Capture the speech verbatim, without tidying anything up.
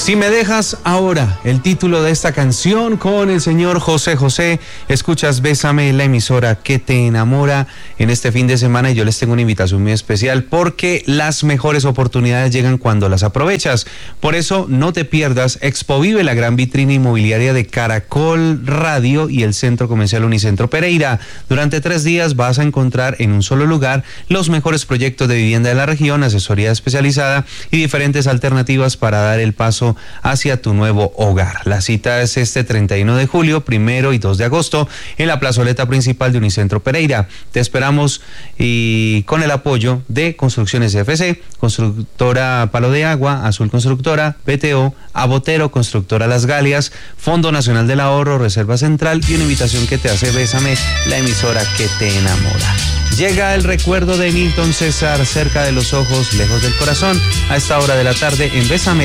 Si me dejas ahora, el título de esta canción con el señor José José. Escuchas Bésame, la emisora que te enamora en este fin de semana, y yo les tengo una invitación muy especial porque las mejores oportunidades llegan cuando las aprovechas. Por eso no te pierdas Expovive, la gran vitrina inmobiliaria de Caracol Radio y el Centro Comercial Unicentro Pereira. Durante tres días vas a encontrar en un solo lugar los mejores proyectos de vivienda de la región, asesoría especializada y diferentes alternativas para dar el paso hacia tu nuevo hogar. La cita es este treinta y uno de julio, primero y dos de agosto en la plazoleta principal de Unicentro Pereira. Te esperamos y con el apoyo de Construcciones F C, Constructora Palo de Agua, Azul Constructora, B T O, Abotero, Constructora Las Galias, Fondo Nacional del Ahorro, Reserva Central y una invitación que te hace Bésame, la emisora que te enamora. Llega el recuerdo de Milton César, cerca de los ojos, lejos del corazón, a esta hora de la tarde en Bésame.